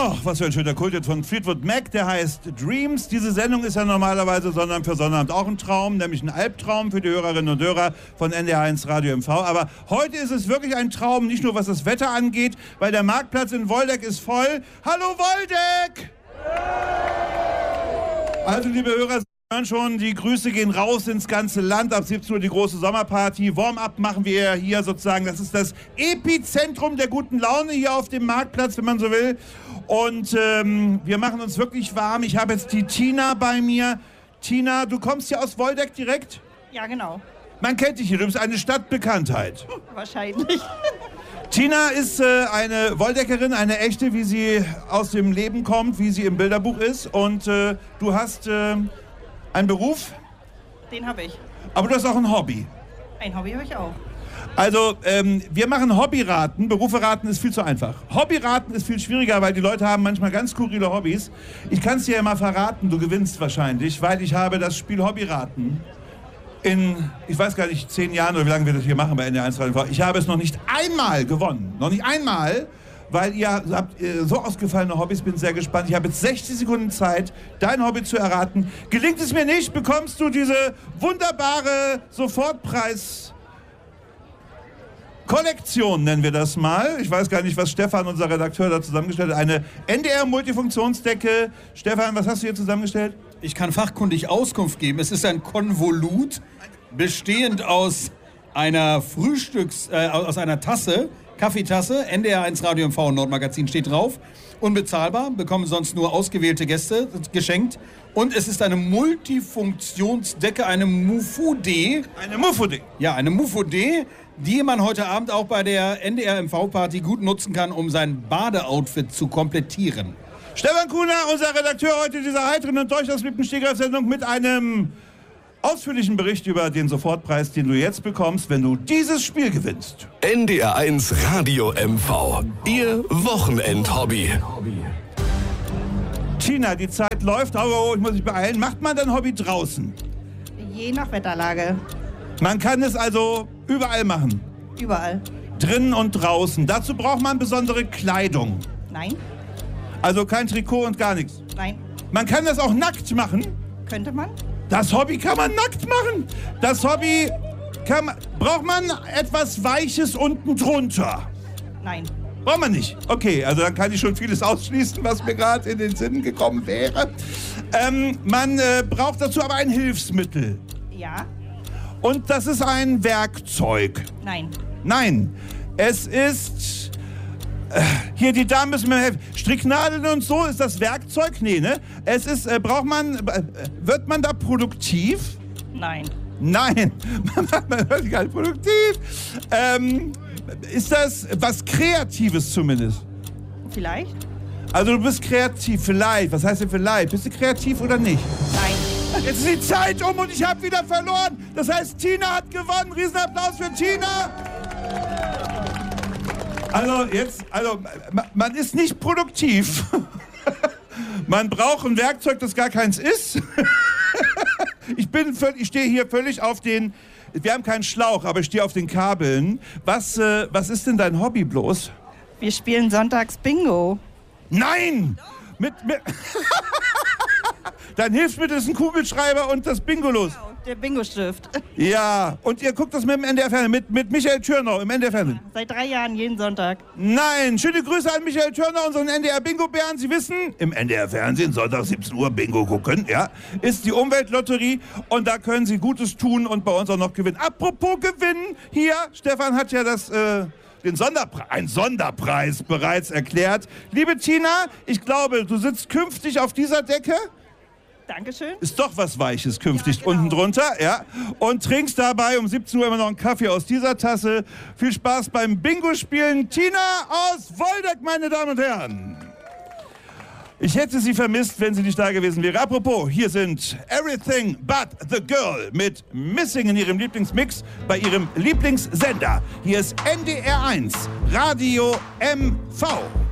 Oh, was für ein schöner Kult von Fleetwood Mac, der heißt Dreams. Diese Sendung ist ja normalerweise Sonnabend für Sonnabend auch ein Traum, nämlich ein Albtraum für die Hörerinnen und Hörer von NDR1 Radio MV. Aber heute ist es wirklich ein Traum, nicht nur was das Wetter angeht, weil der Marktplatz in Woldeck ist voll. Hallo Woldeck! Also liebe Hörer, Sie hören schon, die Grüße gehen raus ins ganze Land. Ab 17 Uhr die große Sommerparty. Warm-up machen wir hier sozusagen. Das ist das Epizentrum der guten Laune hier auf dem Marktplatz, wenn man so will. Und wir machen uns wirklich warm. Ich habe jetzt die Tina bei mir. Tina, du kommst hier aus Woldeck direkt? Ja, genau. Man kennt dich hier, du bist eine Stadtbekanntheit. Wahrscheinlich. Tina ist eine Woldeckerin, eine echte, wie sie aus dem Leben kommt, wie sie im Bilderbuch ist. Und du hast einen Beruf? Den habe ich. Aber du hast auch ein Hobby. Ein Hobby habe ich auch. Also, wir machen Hobbyraten. Berufe raten ist viel zu einfach. Hobbyraten ist viel schwieriger, weil die Leute haben manchmal ganz skurrile Hobbys. Ich kann es dir ja mal verraten, du gewinnst wahrscheinlich, weil ich habe das Spiel Hobbyraten in, ich weiß gar nicht, 10 Jahren oder wie lange wir das hier machen bei NDR1 Radio. Ich habe es noch nicht einmal gewonnen. Noch nicht einmal, weil ihr habt so ausgefallene Hobbys. Bin sehr gespannt. Ich habe jetzt 60 Sekunden Zeit, dein Hobby zu erraten. Gelingt es mir nicht, bekommst du diese wunderbare Sofortpreis-Kollektion, nennen wir das mal. Ich weiß gar nicht, was Stefan, unser Redakteur, da zusammengestellt hat. Eine NDR-Multifunktionsdecke. Stefan, was hast du hier zusammengestellt? Ich kann fachkundig Auskunft geben. Es ist ein Konvolut, bestehend aus einer aus einer Tasse, Kaffeetasse, NDR1 Radio MV und Nordmagazin steht drauf. Unbezahlbar, bekommen sonst nur ausgewählte Gäste geschenkt. Und es ist eine Multifunktionsdecke, eine Mufo-D. Eine Mufo-D? Ja, eine Mufo-D, die man heute Abend auch bei der NDR MV-Party gut nutzen kann, um sein Badeoutfit zu komplettieren. Stefan Kuhner, unser Redakteur heute dieser heiteren und durchausliebten Stegreif-Sendung mit einem ausführlichen Bericht über den Sofortpreis, den du jetzt bekommst, wenn du dieses Spiel gewinnst. NDR1 Radio MV, Ihr Wochenendhobby. Tina, die Zeit läuft, aber ich muss mich beeilen. Macht man dein Hobby draußen? Je nach Wetterlage. Man kann es also überall machen? Überall. Drinnen und draußen. Dazu braucht man besondere Kleidung? Nein. Also kein Trikot und gar nichts? Nein. Man kann das auch nackt machen? Könnte man? Das Hobby kann man nackt machen. Das Hobby braucht man etwas Weiches unten drunter? Nein. Braucht man nicht. Okay, also dann kann ich schon vieles ausschließen, was mir gerade in den Sinn gekommen wäre. Man braucht dazu aber ein Hilfsmittel. Ja. Und das ist ein Werkzeug. Nein. Nein, es ist... hier, die Damen müssen mir helfen. Stricknadeln und so, ist das Werkzeug? Nee, ne? Es ist, wird man da produktiv? Nein. Nein, man wird gar nicht produktiv. Ist das was Kreatives zumindest? Vielleicht? Also du bist kreativ, vielleicht. Was heißt denn vielleicht? Bist du kreativ oder nicht? Nein. Jetzt ist die Zeit um und ich habe wieder verloren. Das heißt, Tina hat gewonnen. Riesenapplaus für Tina. Also, man ist nicht produktiv. Man braucht ein Werkzeug, das gar keins ist. Ich stehe hier völlig auf den, wir haben keinen Schlauch, aber ich stehe auf den Kabeln. Was ist denn dein Hobby bloß? Wir spielen sonntags Bingo. Nein! Dein Hilfsmittel ist ein Kugelschreiber und das Bingo los. Genau, der Bingo-Stift. Ja, und ihr guckt das mit dem NDR-Fernsehen, mit Michael Thürner im NDR-Fernsehen. Seit 3 Jahren jeden Sonntag. Nein, schöne Grüße an Michael Thürner, unseren NDR-Bingo-Bären. Sie wissen, im NDR-Fernsehen Sonntag 17 Uhr Bingo gucken, ja, ist die Umweltlotterie und da können Sie Gutes tun und bei uns auch noch gewinnen. Apropos gewinnen, hier, Stefan hat ja den Sonderpreis bereits erklärt. Liebe Tina, ich glaube, du sitzt künftig auf dieser Decke. Dankeschön. Ist doch was Weiches künftig, ja, genau. Unten drunter, ja. Und trinkst dabei um 17 Uhr immer noch einen Kaffee aus dieser Tasse. Viel Spaß beim Bingo-Spielen. Tina aus Woldeck, meine Damen und Herren. Ich hätte sie vermisst, wenn sie nicht da gewesen wäre. Apropos, hier sind Everything But The Girl mit Missing in ihrem Lieblingsmix bei ihrem Lieblingssender. Hier ist NDR1 Radio MV.